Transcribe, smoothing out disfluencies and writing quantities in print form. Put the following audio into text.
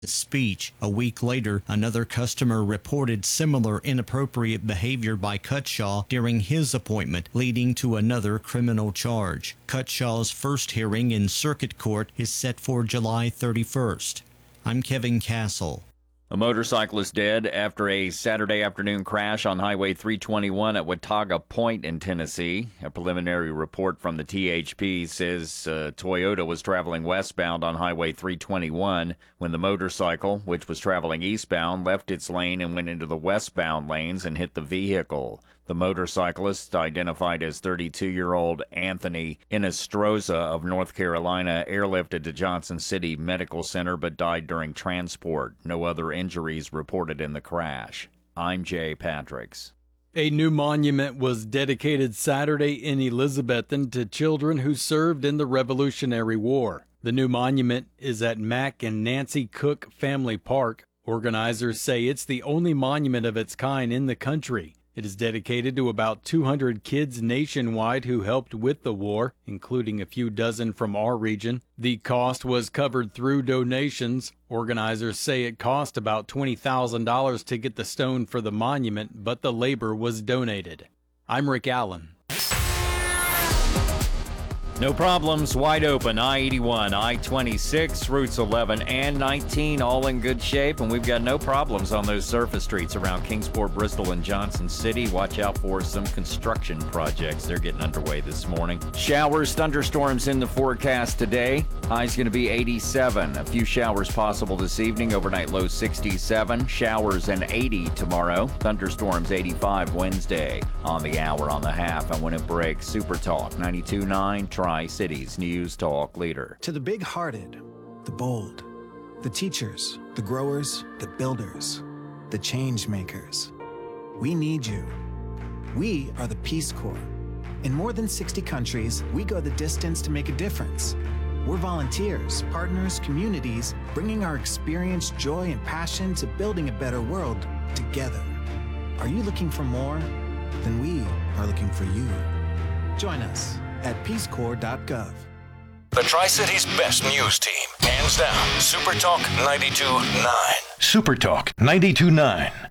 speech. A week later, another customer reported similar inappropriate behavior by Cutshaw during his appointment, leading to another criminal charge. Cutshaw's first hearing in circuit court is set for July 31st. I'm Kevin Castle. A motorcyclist dead after a Saturday afternoon crash on Highway 321 at Watauga Point in Tennessee. A preliminary report from the THP says Toyota was traveling westbound on Highway 321 when the motorcycle, which was traveling eastbound, left its lane and went into the westbound lanes and hit the vehicle. The motorcyclist, identified as 32-year-old Anthony Inestroza of North Carolina, airlifted to Johnson City Medical Center but died during transport. No other injuries reported in the crash. I'm Jay Patricks. A new monument was dedicated Saturday in Elizabethton to children who served in the Revolutionary War. The new monument is at Mac and Nancy Cook Family Park. Organizers say it's the only monument of its kind in the country. It is dedicated to about 200 kids nationwide who helped with the war, including a few dozen from our region. The cost was covered through donations. Organizers say it cost about $20,000 to get the stone for the monument, but the labor was donated. I'm Rick Allen. No problems, wide open. I-81, I-26, routes 11 and 19, all in good shape, and we've got no problems on those surface streets around Kingsport, Bristol, and Johnson City. Watch out for some construction projects. They're getting underway this morning. Showers, thunderstorms in the forecast today. High's going to be 87. A few showers possible this evening. Overnight low 67. Showers and 80 tomorrow. Thunderstorms 85 Wednesday. On the hour, on the half, and when it breaks, Super Talk 92.9 Tri-Cities News Talk leader. To the big-hearted, the bold, the teachers, the growers, the builders, the change makers, we need you. We are the Peace Corps. In more than 60 countries, we go the distance to make a difference. We're volunteers, partners, communities, bringing our experience, joy, and passion to building a better world together. Are you looking for more? Then we are looking for you. Join us at peacecorps.gov. The Tri-Cities best news team, hands down. Super Talk 92.9. Super Talk 92.9.